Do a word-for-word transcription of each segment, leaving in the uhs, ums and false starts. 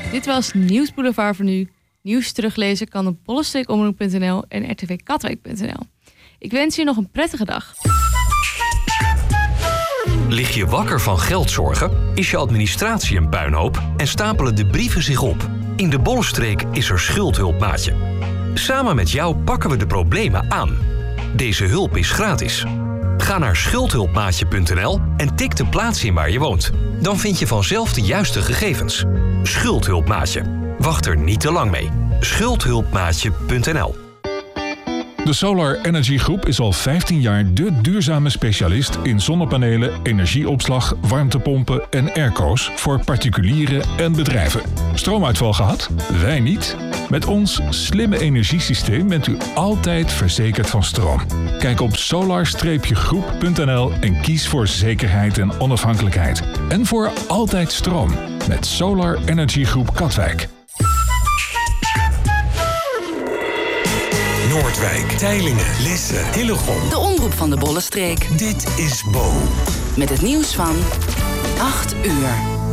Dit was Nieuws Boulevard voor nu. Nieuws teruglezen kan op bollestreekomroep punt n l en r t v katwijk punt n l. Ik wens je nog een prettige dag. Lig je wakker van geldzorgen? Is je administratie een puinhoop? En stapelen de brieven zich op? In de Bollenstreek is er Schuldhulpmaatje. Samen met jou pakken we de problemen aan. Deze hulp is gratis. Ga naar schuldhulpmaatje punt n l en tik de plaats in waar je woont. Dan vind je vanzelf de juiste gegevens. Schuldhulpmaatje. Wacht er niet te lang mee. schuldhulpmaatje punt n l. De Solar Energy Groep is al vijftien jaar de duurzame specialist in zonnepanelen, energieopslag, warmtepompen en airco's voor particulieren en bedrijven. Stroomuitval gehad? Wij niet. Met ons slimme energiesysteem bent u altijd verzekerd van stroom. Kijk op solar groep punt n l en kies voor zekerheid en onafhankelijkheid. En voor altijd stroom met Solar Energy Groep Katwijk. Noordwijk, Teylingen, Lisse, Hillegom. De omroep van de Bollenstreek. Dit is Bo. Met het nieuws van acht uur.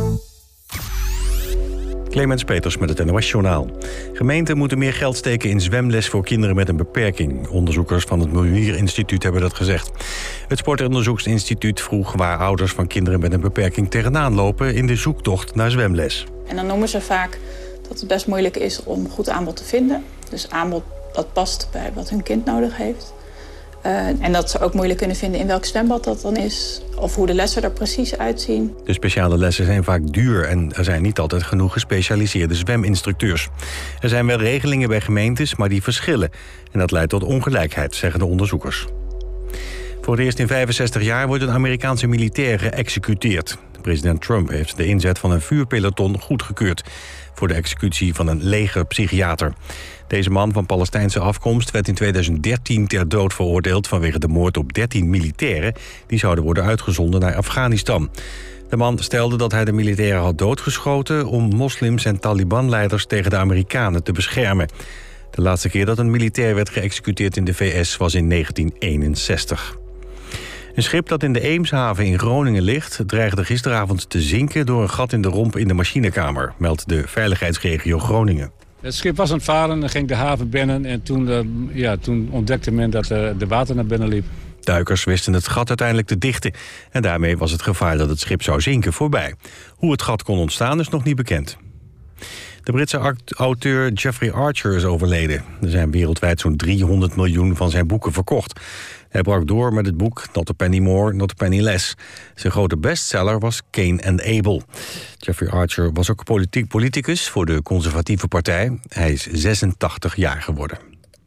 Clemens Peters met het N O S-journaal. Gemeenten moeten meer geld steken in zwemles voor kinderen met een beperking. Onderzoekers van het Milieu-instituut hebben dat gezegd. Het Sportonderzoeksinstituut vroeg waar ouders van kinderen met een beperking tegenaan lopen in de zoektocht naar zwemles. En dan noemen ze vaak dat het best moeilijk is om goed aanbod te vinden. Dus aanbod dat past bij wat hun kind nodig heeft. Uh, en dat ze ook moeilijk kunnen vinden in welk zwembad dat dan is. Of hoe de lessen er precies uitzien. De speciale lessen zijn vaak duur en er zijn niet altijd genoeg gespecialiseerde zweminstructeurs. Er zijn wel regelingen bij gemeentes, maar die verschillen. En dat leidt tot ongelijkheid, zeggen de onderzoekers. Voor het eerst in vijfenzestig jaar wordt een Amerikaanse militair geëxecuteerd. President Trump heeft de inzet van een vuurpeloton goedgekeurd voor de executie van een legerpsychiater. Deze man van Palestijnse afkomst werd in tweeduizend dertien ter dood veroordeeld vanwege de moord op dertien militairen die zouden worden uitgezonden naar Afghanistan. De man stelde dat hij de militairen had doodgeschoten om moslims en Taliban-leiders tegen de Amerikanen te beschermen. De laatste keer dat een militair werd geëxecuteerd in de V S was in negentien eenenzestig. Een schip dat in de Eemshaven in Groningen ligt dreigde gisteravond te zinken door een gat in de romp in de machinekamer, meldt de veiligheidsregio Groningen. Het schip was aan het varen en ging de haven binnen en toen, uh, ja, toen ontdekte men dat uh, de water naar binnen liep. Duikers wisten het gat uiteindelijk te dichten en daarmee was het gevaar dat het schip zou zinken voorbij. Hoe het gat kon ontstaan is nog niet bekend. De Britse auteur Jeffrey Archer is overleden. Er zijn wereldwijd zo'n driehonderd miljoen van zijn boeken verkocht. Hij brak door met het boek Not a Penny More, Not a Penny Less. Zijn grote bestseller was Cain and Abel. Jeffrey Archer was ook politiek politicus voor de conservatieve partij. Hij is zesentachtig jaar geworden.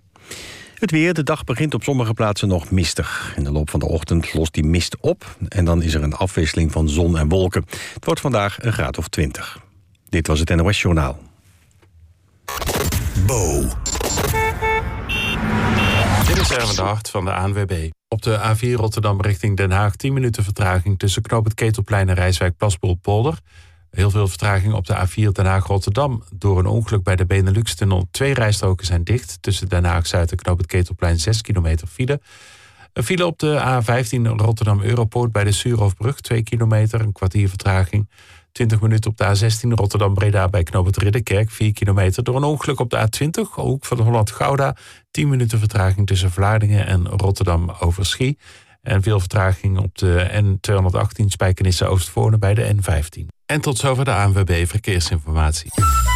Het weer, de dag begint op sommige plaatsen nog mistig. In de loop van de ochtend lost die mist op en dan is er een afwisseling van zon en wolken. Het wordt vandaag een graad of twintig. Dit was het N O S-journaal. Bo. Dit is Erwin de Hart van de A N W B. Op de A vier Rotterdam richting Den Haag tien minuten vertraging tussen Knoop het Ketelplein en Rijswijk Plasboel-Polder. Heel veel vertraging op de A vier Den Haag-Rotterdam. Door een ongeluk bij de Benelux-tunnel. Twee rijstroken zijn dicht. Tussen Den Haag-Zuid en Knoop het Ketelplein zes kilometer file. Een file op de A vijftien Rotterdam-Europoort bij de Suurhofbrug. twee kilometer, een kwartier vertraging. twintig minuten op de A zestien Rotterdam-Breda bij Knoop het Ridderkerk. vier kilometer. Door een ongeluk op de A twintig, hoek van Holland-Gouda. tien minuten vertraging tussen Vlaardingen en Rotterdam-Overschie. En veel vertraging op de N tweehonderdachttien Spijkenisse-Oostvoorne bij de N vijftien. En tot zover de A N W B Verkeersinformatie.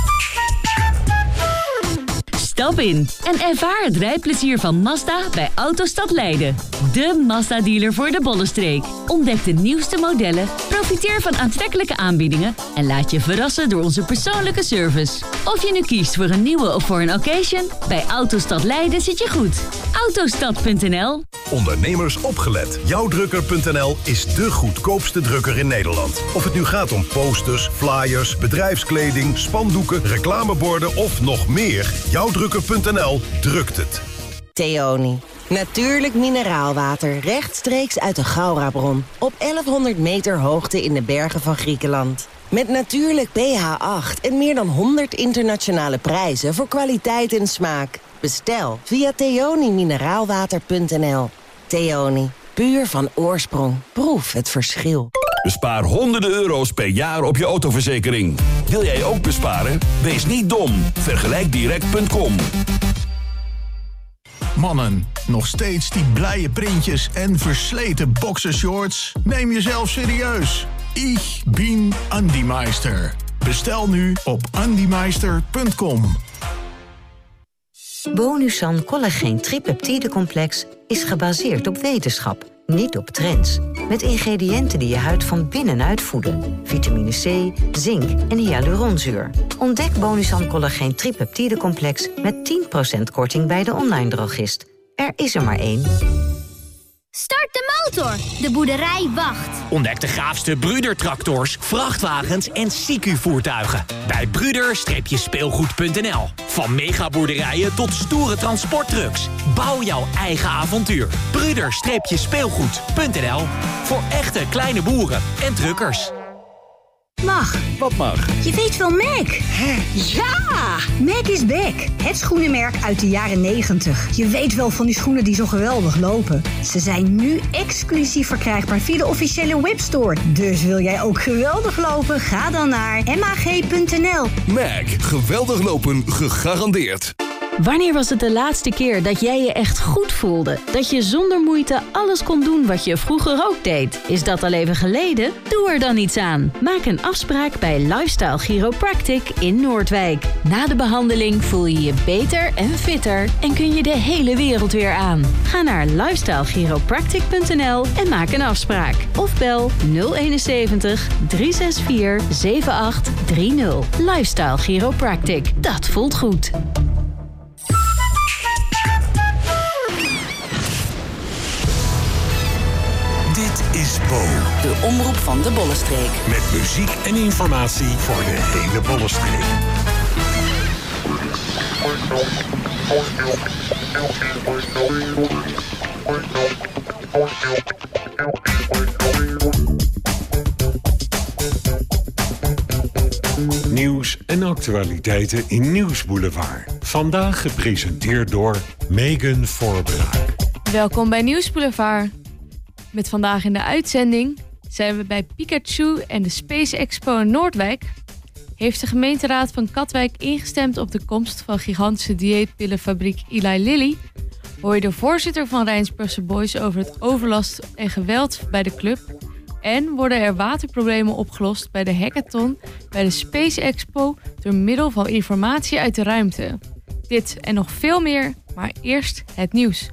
Stap in en ervaar het rijplezier van Mazda bij Autostad Leiden. De Mazda-dealer voor de Bollenstreek. Ontdek de nieuwste modellen, profiteer van aantrekkelijke aanbiedingen en laat je verrassen door onze persoonlijke service. Of je nu kiest voor een nieuwe of voor een occasion, bij Autostad Leiden zit je goed. Autostad punt n l. Ondernemers opgelet. Jouwdrukker punt n l is de goedkoopste drukker in Nederland. Of het nu gaat om posters, flyers, bedrijfskleding, spandoeken, reclameborden of nog meer. Jouwdrukker punt n l drukt het. Theoni. Natuurlijk mineraalwater rechtstreeks uit de Gaura-bron. Op elfhonderd meter hoogte in de bergen van Griekenland. Met natuurlijk P H acht en meer dan honderd internationale prijzen voor kwaliteit en smaak. Bestel via theoni mineraalwater punt n l. Theoni. Puur van oorsprong. Proef het verschil. Bespaar honderden euro's per jaar op je autoverzekering. Wil jij ook besparen? Wees niet dom. Vergelijk direct punt com. Mannen, nog steeds die blije printjes en versleten boxershorts? Neem jezelf serieus. Ich bin Andi Meister. Bestel nu op andimeister punt com. Bonusan Collageen Tripeptidecomplex is gebaseerd op wetenschap, niet op trends. Met ingrediënten die je huid van binnenuit voeden. Vitamine C, zink en hyaluronzuur. Ontdek Bonusan Collageen Tripeptidecomplex met tien procent korting bij de online drogist. Er is er maar één. Start de motor. De boerderij wacht. Ontdek de gaafste Brüder-tractors, vrachtwagens en S I C U-voertuigen. Bij Brüder speelgoed punt n l. Van megaboerderijen tot stoere transporttrucks. Bouw jouw eigen avontuur. Brüder speelgoed punt n l. Voor echte kleine boeren en truckers. Mag. Wat mag? Je weet wel Mac. Hè? Ja! Mac is back. Het schoenenmerk uit de jaren negentig. Je weet wel van die schoenen die zo geweldig lopen. Ze zijn nu exclusief verkrijgbaar via de officiële webstore. Dus wil jij ook geweldig lopen? Ga dan naar m a g punt n l. Mac. Geweldig lopen gegarandeerd. Wanneer was het de laatste keer dat jij je echt goed voelde? Dat je zonder moeite alles kon doen wat je vroeger ook deed? Is dat al even geleden? Doe er dan iets aan. Maak een afspraak bij Lifestyle Chiropractic in Noordwijk. Na de behandeling voel je je beter en fitter en kun je de hele wereld weer aan. Ga naar lifestyle chiropractic punt n l en maak een afspraak. Of bel nul eenenzeventig, drie zes vier, zeven acht drie nul. Lifestyle Chiropractic. Dat voelt goed. Dit is Bo. De omroep van de Bollenstreek. Met muziek en informatie voor de hele Bollenstreek. Nieuws en actualiteiten in Nieuwsboulevard. Vandaag gepresenteerd door Megan Voorbraak. Welkom bij Nieuwsboulevard. Met vandaag in de uitzending zijn we bij Pikachu en de Space Expo in Noordwijk. Heeft de gemeenteraad van Katwijk ingestemd op de komst van gigantische dieetpillenfabriek Eli Lilly. Hoor je de voorzitter van Rijnsburgse Boys over het overlast en geweld bij de club. En worden er waterproblemen opgelost bij de hackathon bij de Space Expo door middel van informatie uit de ruimte. Dit en nog veel meer, maar eerst het nieuws.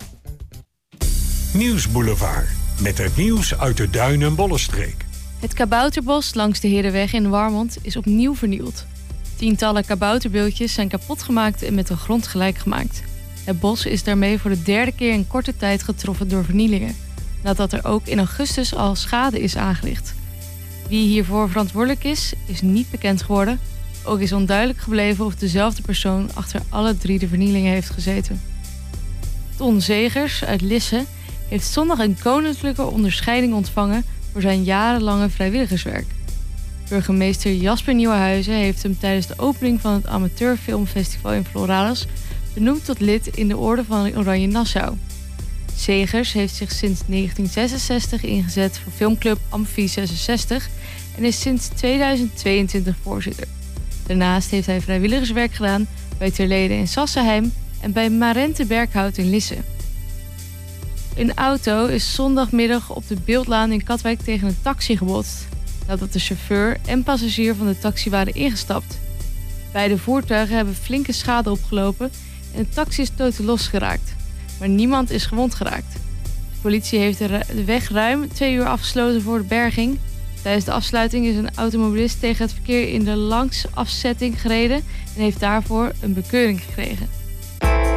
Nieuwsboulevard, met het nieuws uit de Duin- en Bollenstreek. Het kabouterbos langs de Herenweg in Warmond is opnieuw vernield. Tientallen kabouterbeeldjes zijn kapotgemaakt en met de grond gelijk gemaakt. Het bos is daarmee voor de derde keer in korte tijd getroffen door vernielingen, nadat er ook in augustus al schade is aangericht. Wie hiervoor verantwoordelijk is, is niet bekend geworden. Ook is onduidelijk gebleven of dezelfde persoon achter alle drie de vernielingen heeft gezeten. Ton Zegers uit Lisse heeft zondag een koninklijke onderscheiding ontvangen voor zijn jarenlange vrijwilligerswerk. Burgemeester Jasper Nieuwenhuizen heeft hem tijdens de opening van het Amateurfilmfestival in Floralis benoemd tot lid in de Orde van Oranje Nassau. Zegers heeft zich sinds negentien zesenzestig ingezet voor filmclub Amfi zesenzestig en is sinds tweeduizend tweeëntwintig voorzitter. Daarnaast heeft hij vrijwilligerswerk gedaan bij Terlede in Sassenheim en bij Marente Berghout in Lisse. Een auto is zondagmiddag op de Beeldlaan in Katwijk tegen een taxi gebotst, nadat de chauffeur en passagier van de taxi waren ingestapt. Beide voertuigen hebben flinke schade opgelopen en de taxi is totaal losgeraakt, maar niemand is gewond geraakt. De politie heeft de weg ruim twee uur afgesloten voor de berging. Tijdens de afsluiting is een automobilist tegen het verkeer in de langsafzetting gereden en heeft daarvoor een bekeuring gekregen.